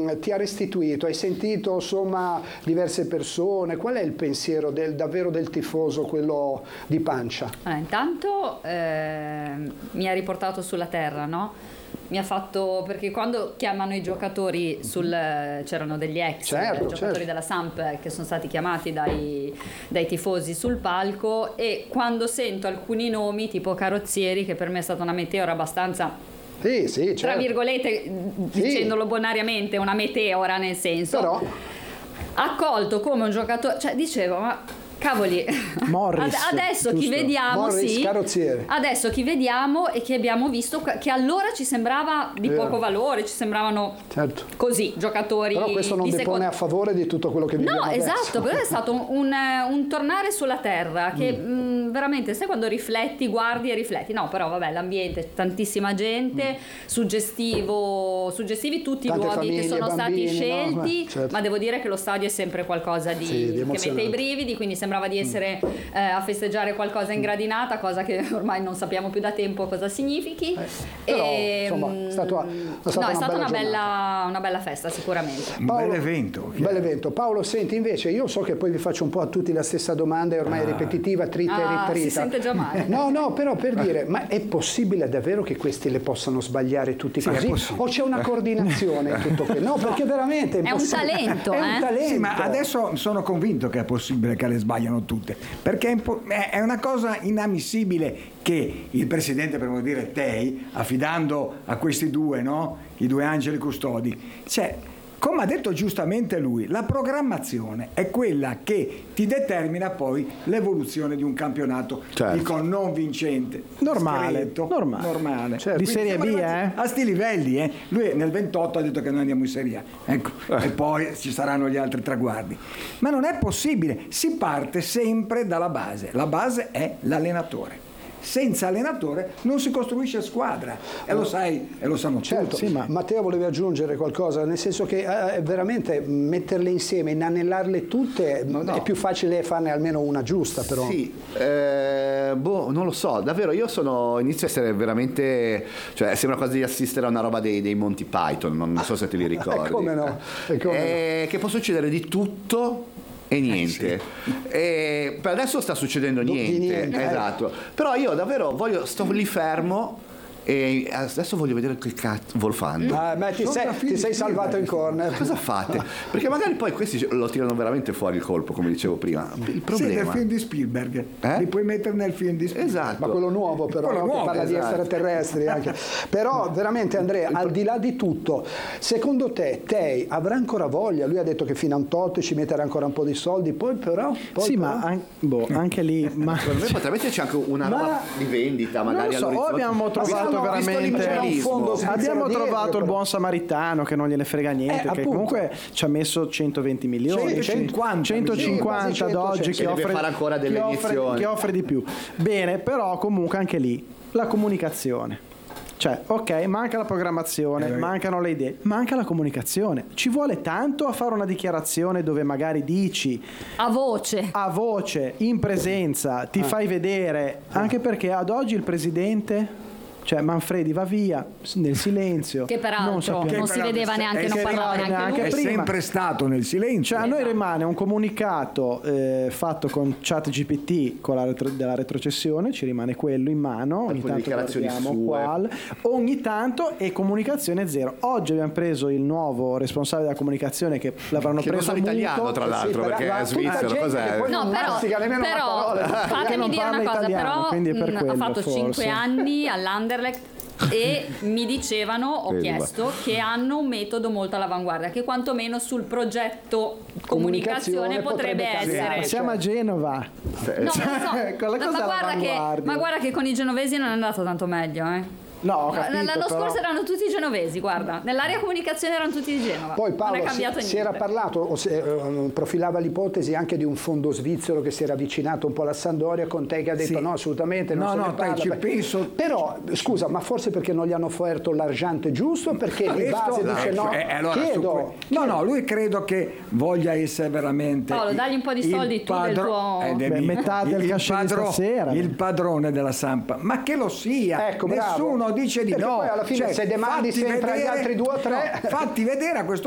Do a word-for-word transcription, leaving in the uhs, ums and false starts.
mh, ti ha restituito? Hai sentito insomma diverse persone? Qual è il pensiero del, davvero del tifoso, quello di pancia? Allora, intanto eh, mi ha riportato sulla terra, no? Mi ha fatto, perché quando chiamano i giocatori sul, c'erano degli ex certo, giocatori certo. della Samp che sono stati chiamati dai, dai tifosi sul palco, e quando sento alcuni nomi tipo Carrozzieri, che per me è stata una meteora abbastanza, sì, sì, certo. tra virgolette, sì. dicendolo bonariamente, una meteora, nel senso, però accolto come un giocatore, cioè dicevo, ma cavoli, Morris, adesso giusto. chi vediamo, Morris, sì, Carrozzieri. adesso chi vediamo e che abbiamo visto che allora ci sembrava di Vero. poco valore, ci sembravano certo. così giocatori. Però questo non di depone secondo... a favore di tutto quello che viviamo No, adesso. esatto, però è stato un, un, un tornare sulla terra che mm. mh, veramente, sai quando rifletti, guardi e rifletti, no, però vabbè, l'ambiente, tantissima gente, mm. suggestivo, suggestivi tutti Tante i luoghi famiglie, che sono bambini, stati scelti, no? Certo. ma devo dire che lo stadio è sempre qualcosa di, Sì, di che mette i emozionante. brividi, quindi sembrava di essere eh, a festeggiare qualcosa in gradinata, cosa che ormai non sappiamo più da tempo cosa significhi. Eh, però, e, insomma, è stato- è stata no, una è stata bella una bella, giornata. una bella festa sicuramente. Un bel evento. Un bel evento. Paolo, senti, invece io so che poi vi faccio un po' a tutti la stessa domanda, è ormai Ah. ripetitiva, trita e Ah, ritrita. si sente già male. No, no, però per dire, ma è possibile davvero che questi le possano sbagliare tutti Sì, è così? possibile. O c'è una coordinazione in tutto questo? No, perché veramente è È un impossibile. talento, È un eh? talento. Sì, ma adesso sono convinto che è possibile che le sbagliano tutte, perché è, impo- è una cosa inammissibile che il presidente, per modo di dire, Tei, affidando a questi due, no? I due angeli custodi, cioè, come ha detto giustamente lui, la programmazione è quella che ti determina poi l'evoluzione di un campionato, Certo. dico non vincente, Normale, discreto, normale. normale. Certo. Di Quindi Serie siamo B, arrivati eh? a sti livelli, eh. Lui nel ventotto ha detto che noi andiamo in Serie A, ecco, e poi ci saranno gli altri traguardi. Ma non è possibile, si parte sempre dalla base, la base è l'allenatore. Senza allenatore non si costruisce squadra, e lo sai, e lo sanno Certo, tutti. Sì, ma- Matteo volevi aggiungere qualcosa, nel senso che eh, veramente metterle insieme, inanellarle tutte, No, no. è più facile farne almeno una giusta, però. Sì, eh, boh, non lo so, davvero io sono, inizio a essere veramente, cioè sembra quasi di assistere a una roba dei, dei Monty Python, non, non so se te li ricordi. Eh, come no, eh, come Eh, che può succedere di tutto e niente. E per adesso sta succedendo Di niente, niente, eh. esatto. Però io davvero voglio, sto lì fermo e adesso voglio vedere che cazzo vuol fanno. Ah, beh, ti Sono sei, da figli ti sei di salvato in corner. Cosa fate? Perché magari poi questi lo tirano veramente fuori il colpo, come dicevo prima. Il Sì, nel problema film di Spielberg, Eh? li puoi mettere nel film di Spielberg. esatto. Ma quello nuovo però, Quello no? nuovo, che parla di esatto. extraterrestri anche. Però veramente Andrea, al di là di tutto, secondo te Tei avrà ancora voglia? Lui ha detto che fino a un tot ci metterà ancora un po' di soldi, poi però... Poi sì, però- ma an- boh, anche lì, ma Secondo me potrebbe esserci anche una Ma- roba di vendita, magari non lo so, o all'orizzonte. abbiamo trovato Visto- visto veramente c'era un fondo svizzero abbiamo dietro, trovato il però. buon samaritano che non gliene frega niente, Eh, che appunto. comunque ci ha messo centoventi milioni, centocinquanta, centocinquanta sì, ad oggi, quasi che cento. offre, Deve fare ancora delle che offre- iniezioni. che offre di più. Bene, però comunque anche lì la comunicazione. Cioè, ok, manca la programmazione, Eh, mancano le idee, manca la comunicazione. Ci vuole tanto a fare una dichiarazione dove magari dici A voce. a voce, in presenza, ti fai vedere, anche perché ad oggi il presidente, cioè Manfredi, va via nel silenzio. Che peraltro non, sappiamo- si vedeva neanche, È non sempre- parlava neanche neanche lui. È prima. sempre stato nel silenzio. Cioè a noi Esatto. rimane un comunicato eh, fatto con ChatGPT con la retro- della retrocessione, ci rimane quello in mano, ogni poi le tanto dichiarazioni guardiamo sue. qual, ogni tanto, e comunicazione zero. Oggi abbiamo preso il nuovo responsabile della comunicazione che l'avranno Che non preso sa a muto. l'italiano, tra l'altro, Sì, perché però- è ma tutta svizzero, gente cos'è? che poi No, non però, mastica nemmeno una però parola. Perché fatemi non dire parla una cosa, italiano, però quindi è per mh, ha quello, fatto forse. cinque anni all'Anderlecht e mi dicevano, ho Vedi, chiesto, che hanno un metodo molto all'avanguardia, che quantomeno sul progetto comunicazione, Comunicazione potrebbe, potrebbe essere. cambiare. Siamo a Genova. No, non lo so. Quella ma, cosa è guarda che, all'avanguardia. ma guarda che con i genovesi non è andato tanto meglio, eh. No, ho capito, L'anno però- scorso erano tutti genovesi, guarda, nell'area comunicazione erano tutti di Genova. Poi non Paolo è si, cambiato si niente. era parlato, o se, eh, profilava l'ipotesi anche di un fondo svizzero che si era avvicinato un po' alla Sampdoria, con te che ha detto Sì. no, assolutamente non No, se no, ne dai, parla. ci Beh, penso. Però scusa, ma forse perché non gli hanno offerto l'argente giusto, perché di base Questo- dice no, eh, eh, allora, su chiedo, que- no, no, lui credo che voglia essere veramente Paolo, dagli un po' di il soldi tu del tuo- eh, del Beh, mio- metà del il cachet di padro- stasera. il padrone della Sampa, ma che lo sia, Ecco, bravo. nessuno dice di Perché no. poi alla fine Cioè, se demandi fatti sempre agli vedere- altri due o tre- no, fatti vedere a questo